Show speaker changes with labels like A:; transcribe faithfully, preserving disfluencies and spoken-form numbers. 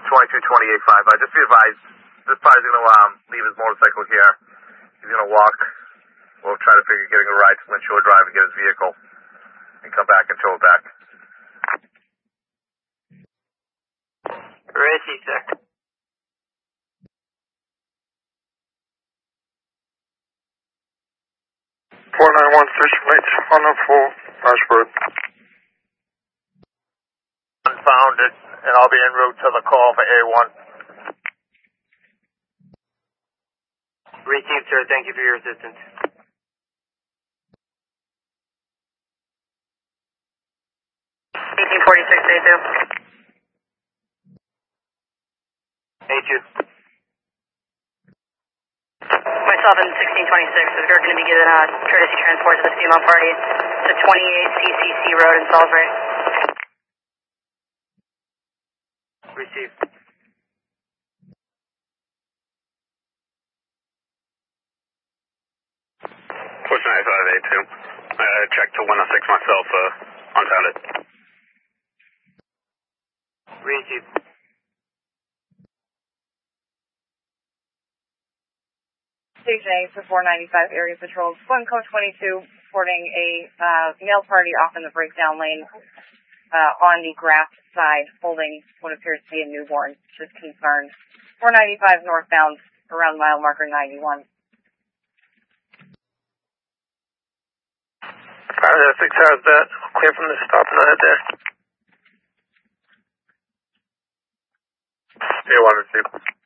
A: twenty-two twenty-eight five. Uh, just be advised, this party's going to um, leave his motorcycle here. He's going to walk. We'll try to figure getting a ride to Lynn Shore Drive and get his vehicle and come back and tow it back.
B: Where is he, sir?
C: four nine one Fish Lights, one oh four, Ashford.
A: Unfounded, and I'll be en route to the call for A one.
B: Received, sir. Thank you for your assistance. eighteen forty-six, A two. A two. Myself and sixteen twenty-six, we're going to be giving uh, courtesy transport to the female party to twenty-eight C C C Road in Salisbury. Received.
D: Push ninety-five A two. I uh, checked to one oh six myself, uh, unfounded.
B: Received.
E: Station for four ninety-five Area Patrol, Glencoe twenty-two, reporting a uh, male party off in the breakdown lane uh, on the grass side, holding what appears to be a newborn. Just concerned. four ninety-five northbound, around mile marker ninety-one.
C: Alright, six has that. Clear from the stop and head there.
A: A one received.